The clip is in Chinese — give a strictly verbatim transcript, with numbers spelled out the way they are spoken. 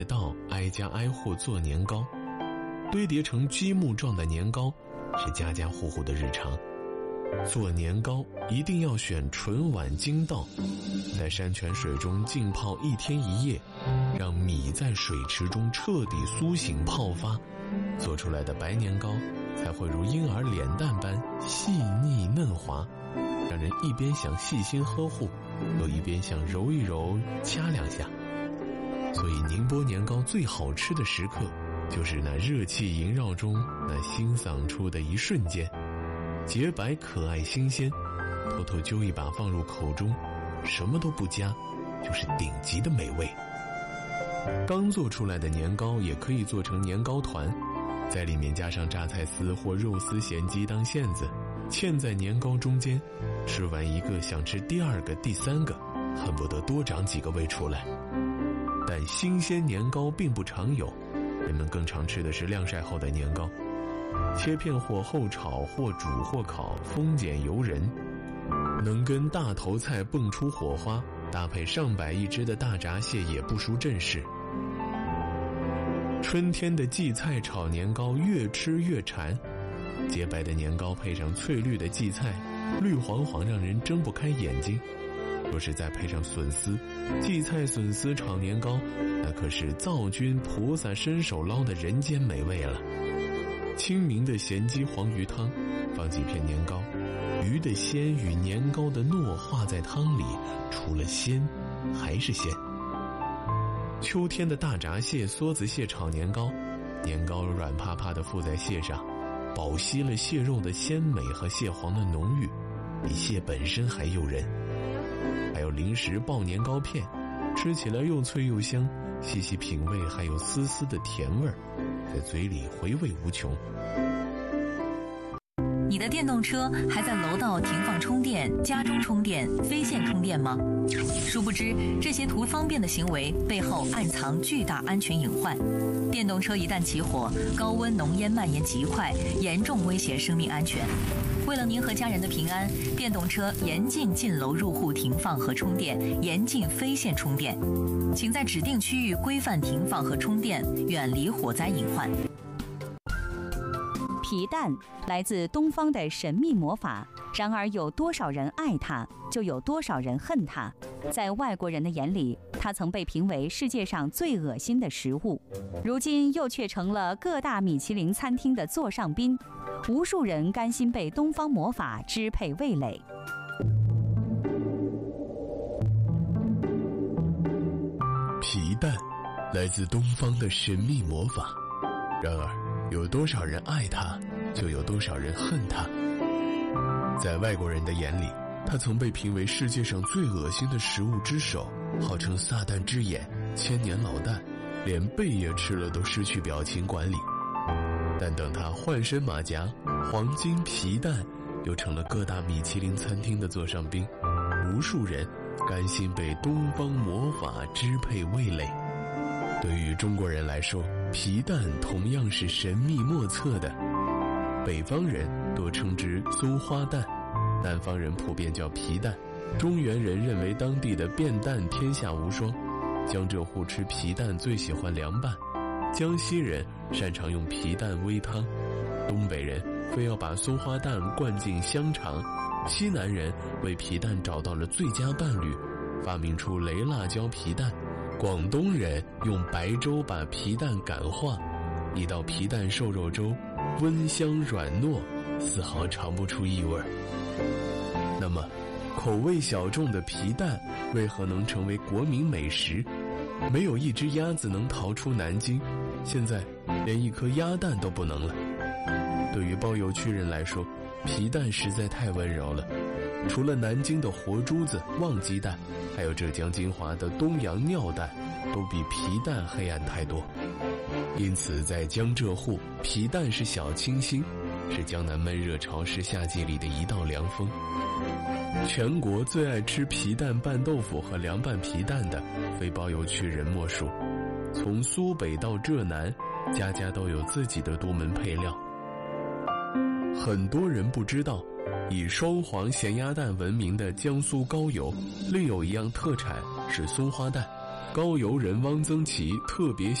道挨家挨户做年糕，堆叠成积木状的年糕是家家户户的日常。做年糕一定要选纯碗精稻，在山泉水中浸泡一天一夜，让米在水池中彻底苏醒泡发，做出来的白年糕才会如婴儿脸蛋般细腻嫩滑，让人一边想细心呵护，又一边想揉一揉掐两下。所以宁波年糕最好吃的时刻，就是那热气萦绕中那欣赏出的一瞬间，洁白可爱新鲜，偷偷揪一把放入口中，什么都不加，就是顶级的美味。刚做出来的年糕也可以做成年糕团，在里面加上榨菜丝或肉丝咸鸡当馅子，嵌在年糕中间，吃完一个想吃第二个第三个，恨不得多长几个胃出来。但新鲜年糕并不常有，人们更常吃的是晾晒后的年糕，切片或后炒或煮或烤，丰俭由人，能跟大头菜蹦出火花，搭配上百亿只的大闸蟹也不输阵势。春天的荠菜炒年糕越吃越馋，洁白的年糕配上翠绿的荠菜，绿黄黄让人睁不开眼睛。若是再配上笋丝，荠菜笋丝炒年糕，那可是灶君菩萨伸手捞的人间美味了。清明的咸鸡黄鱼汤，放几片年糕，鱼的鲜与年糕的糯化在汤里，除了鲜还是鲜。秋天的大闸蟹、梭子蟹炒年糕，年糕软趴趴地附在蟹上，饱吸了蟹肉的鲜美和蟹黄的浓郁，比蟹本身还诱人。还有零食爆年糕片，吃起来又脆又香，细细品味还有丝丝的甜味儿，在嘴里回味无穷。 你的电动车还在楼道停放充电、家中充电、非线充电吗？殊不知，这些图方便的行为背后暗藏巨大安全隐患。电动车一旦起火，高温浓烟蔓延极快，严重威胁生命安全。为了您和家人的平安，电动车严禁进楼入户停放和充电，严禁非线充电。请在指定区域规范停放和充电，远离火灾隐患。 皮蛋来自东方的神秘魔法，然而有多少人爱它，就有多少人恨它。在外国人的眼里，它曾被评为世界上最恶心的食物，如今又却成了各大米其林餐厅的座上宾，无数人甘心被东方魔法支配味蕾。 皮蛋来自东方的神秘魔法，然而有多少人爱它，就有多少人恨它。在外国人的眼里，它曾被评为世界上最恶心的食物之首，号称撒旦之眼、千年老蛋，连贝爷吃了都失去表情管理。但等它换身马甲，黄金皮蛋又成了各大米其林餐厅的座上宾，无数人甘心被东方魔法支配味蕾。对于中国人来说，皮蛋同样是神秘莫测的。北方人多称之松花蛋，南方人普遍叫皮蛋，中原人认为当地的便蛋天下无双，江浙沪吃皮蛋最喜欢凉拌，江西人擅长用皮蛋煨汤，东北人非要把松花蛋灌进香肠，西南人为皮蛋找到了最佳伴侣，发明出雷辣椒皮蛋，广东人用白粥把皮蛋感化，一道皮蛋瘦肉粥，温香软糯，丝毫尝不出异味。那么口味小众的皮蛋为何能成为国民美食？没有一只鸭子能逃出南京，现在连一颗鸭蛋都不能了。对于包邮区人来说，皮蛋实在太温柔了，除了南京的活珠子、旺鸡蛋，还有浙江金华的东洋尿蛋，都比皮蛋黑暗太多。因此在江浙沪，皮蛋是小清新，是江南闷热潮湿夏季里的一道凉风。全国最爱吃皮蛋拌豆腐和凉拌皮蛋的，非包邮区人莫属。从苏北到浙南，家家都有自己的独门配料。很多人不知道，以双黄咸鸭蛋闻名的江苏高邮，另有一样特产是松花蛋， 高邮人汪曾祺特别